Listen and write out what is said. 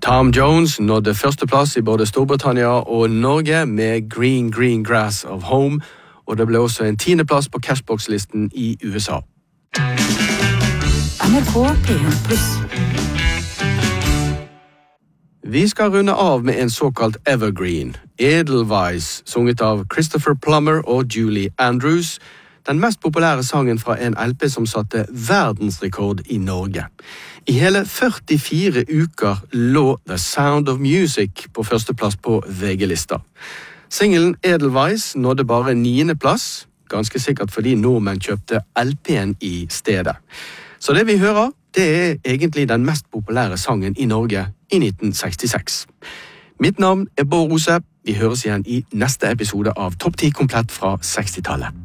Tom Jones nådde førsteplass i både Storbritannia og Norge med Green Green Grass of Home, og det ble også en 10. plass på Cashbox-listen i USA. NRK P1+. Vi skal runde av med en såkalt evergreen, Edelweiss, sunget av Christopher Plummer og Julie Andrews, den mest populære sangen fra en LP som satte verdensrekord i Norge. I hele 44 uker lå The Sound of Music på førsteplass på VG-lista. Singelen Edelweiss nådde bare 9. plass, ganske sikkert fordi nordmenn kjøpte LP-en i stedet. Så det vi hører, det er egentlig den mest populære sangen i Norge i 1966. Mitt navn er Bård Rose. Vi høres igjen i neste episode av Topp 10 komplett fra 60-tallet.